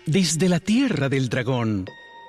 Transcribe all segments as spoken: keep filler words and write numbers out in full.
Desde la Tierra del Dragón.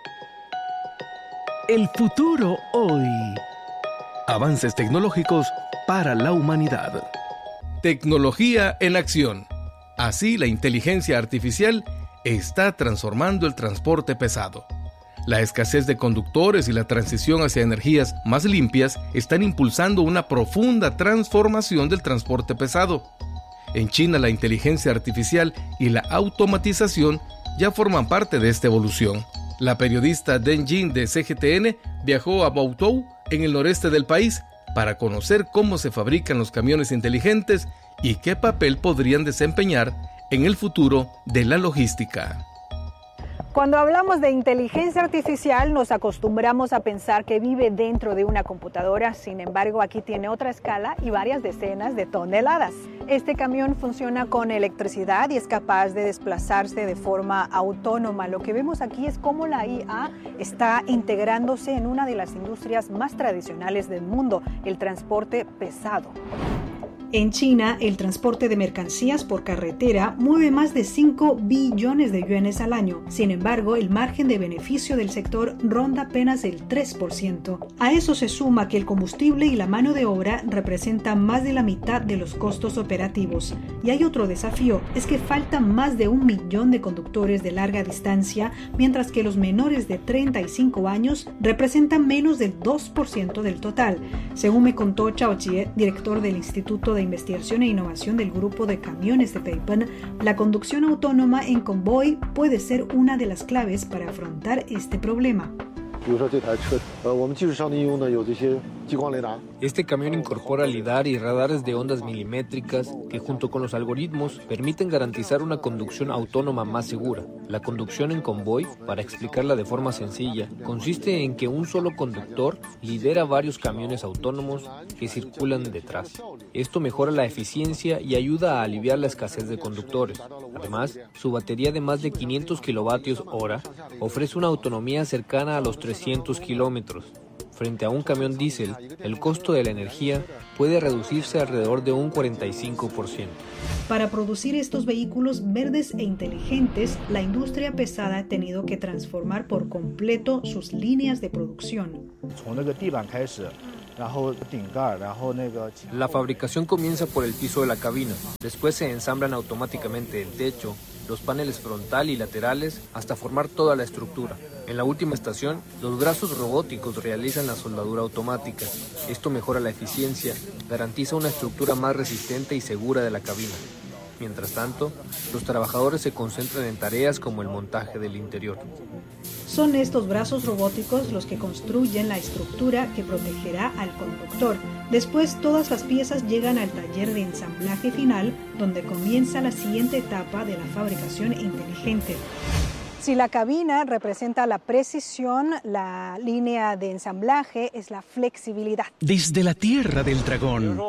El futuro hoy. Avances tecnológicos para la humanidad. Tecnología en acción. Así la inteligencia artificial está transformando el transporte pesado. La escasez de conductores y la transición hacia energías más limpias están impulsando una profunda transformación del transporte pesado. En China, la inteligencia artificial y la automatización ya forman parte de esta evolución. La periodista Deng Jin de C G T N viajó a Baotou, en el noreste del país, para conocer cómo se fabrican los camiones inteligentes y qué papel podrían desempeñar en el futuro de la logística. Cuando hablamos de inteligencia artificial nos acostumbramos a pensar que vive dentro de una computadora, sin embargo aquí tiene otra escala y varias decenas de toneladas. Este camión funciona con electricidad y es capaz de desplazarse de forma autónoma. Lo que vemos aquí es cómo la I A está integrándose en una de las industrias más tradicionales del mundo, el transporte pesado. En China, el transporte de mercancías por carretera mueve más de cinco billones de yuanes al año. Sin embargo, el margen de beneficio del sector ronda apenas el tres por ciento. A eso se suma que el combustible y la mano de obra representan más de la mitad de los costos operativos. Y hay otro desafío, es que faltan más de un millón de conductores de larga distancia, mientras que los menores de treinta y cinco años representan menos del dos por ciento del total. Según me contó Chao Jie, director del Instituto de de Investigación e Innovación del Grupo de Camiones de Peipen, la conducción autónoma en convoy puede ser una de las claves para afrontar este problema. Este camión incorpora lidar y radares de ondas milimétricas que, junto con los algoritmos, permiten garantizar una conducción autónoma más segura. La conducción en convoy, para explicarla de forma sencilla, consiste en que un solo conductor lidera varios camiones autónomos que circulan detrás. Esto mejora la eficiencia y ayuda a aliviar la escasez de conductores. Además, su batería de más de quinientos kilovatios hora ofrece una autonomía cercana a los trescientos kilómetros. Frente a un camión diésel, el costo de la energía puede reducirse alrededor de un cuarenta y cinco por ciento. Para producir estos vehículos verdes e inteligentes, la industria pesada ha tenido que transformar por completo sus líneas de producción. La fabricación comienza por el piso de la cabina, después se ensamblan automáticamente el techo, los paneles frontal y laterales hasta formar toda la estructura. En la última estación, los brazos robóticos realizan la soldadura automática. Esto mejora la eficiencia, garantiza una estructura más resistente y segura de la cabina. Mientras tanto, los trabajadores se concentran en tareas como el montaje del interior. Son estos brazos robóticos los que construyen la estructura que protegerá al conductor. Después, todas las piezas llegan al taller de ensamblaje final, donde comienza la siguiente etapa de la fabricación inteligente. Si la cabina representa la precisión, la línea de ensamblaje es la flexibilidad. Desde la Tierra del Dragón.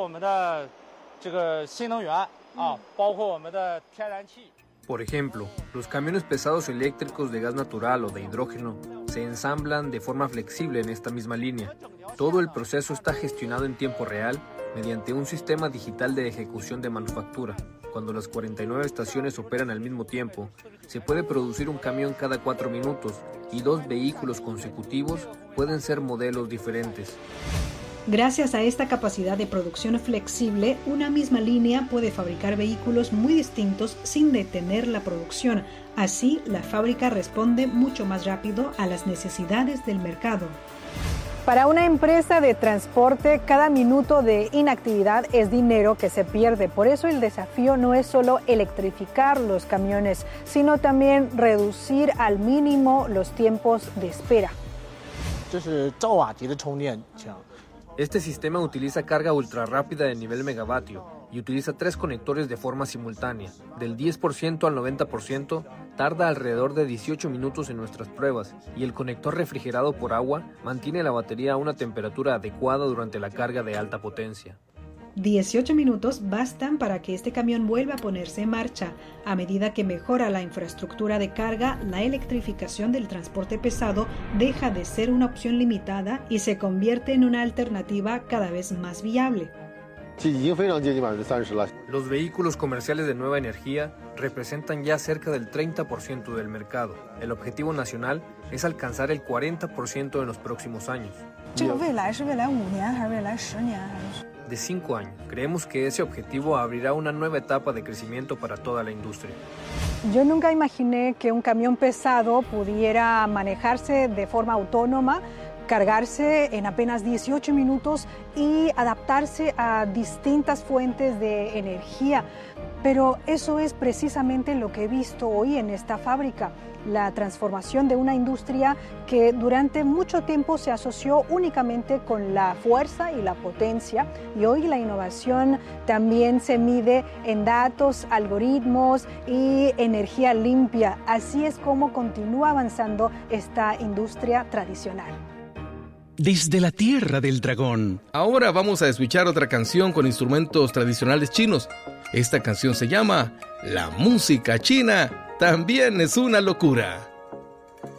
Por ejemplo, los camiones pesados eléctricos de gas natural o de hidrógeno se ensamblan de forma flexible en esta misma línea. Todo el proceso está gestionado en tiempo real mediante un sistema digital de ejecución de manufactura. Cuando las cuarenta y nueve estaciones operan al mismo tiempo, se puede producir un camión cada cuatro minutos y dos vehículos consecutivos pueden ser modelos diferentes. Gracias a esta capacidad de producción flexible, una misma línea puede fabricar vehículos muy distintos sin detener la producción. Así, la fábrica responde mucho más rápido a las necesidades del mercado. Para una empresa de transporte, cada minuto de inactividad es dinero que se pierde. Por eso el desafío no es solo electrificar los camiones, sino también reducir al mínimo los tiempos de espera. Este sistema utiliza carga ultra rápida de nivel megavatio y utiliza tres conectores de forma simultánea. Del diez por ciento al noventa por ciento tarda alrededor de dieciocho minutos en nuestras pruebas y el conector refrigerado por agua mantiene la batería a una temperatura adecuada durante la carga de alta potencia. dieciocho minutos bastan para que este camión vuelva a ponerse en marcha. A medida que mejora la infraestructura de carga, la electrificación del transporte pesado deja de ser una opción limitada y se convierte en una alternativa cada vez más viable. Los vehículos comerciales de nueva energía representan ya cerca del treinta por ciento del mercado. El objetivo nacional es alcanzar el cuarenta por ciento en los próximos años. De cinco años. Creemos que ese objetivo abrirá una nueva etapa de crecimiento para toda la industria. Yo nunca imaginé que un camión pesado pudiera manejarse de forma autónoma, cargarse en apenas dieciocho minutos y adaptarse a distintas fuentes de energía. Pero eso es precisamente lo que he visto hoy en esta fábrica, la transformación de una industria que durante mucho tiempo se asoció únicamente con la fuerza y la potencia, y hoy la innovación también se mide en datos, algoritmos y energía limpia. Así es como continúa avanzando esta industria tradicional. Desde la tierra del dragón. Ahora vamos a escuchar otra canción con instrumentos tradicionales chinos. Esta canción se llama La música china también es una locura.